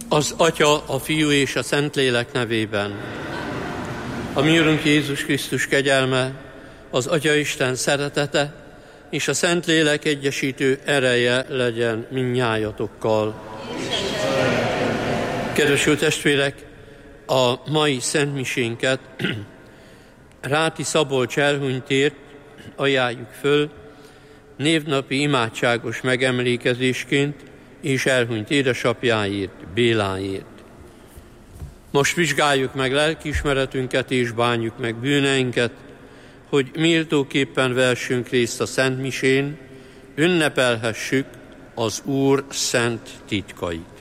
Az Atya, a Fiú és a Szentlélek nevében. A mi Urunk Jézus Krisztus kegyelme, az Atyaisten szeretete és a Szentlélek egyesítő ereje legyen mindnyájatokkal. Kedves jó testvérek, a mai szentmisénket Ráti Szabolcs elhunytért ajánljuk föl névnapi imádságos megemlékezésként és elhunyt édesapjáért, Béláért. Most vizsgáljuk meg lelkiismeretünket és bánjuk meg bűneinket, hogy méltóképpen vehessünk részt a Szent Misén, ünnepelhessük az Úr szent titkait.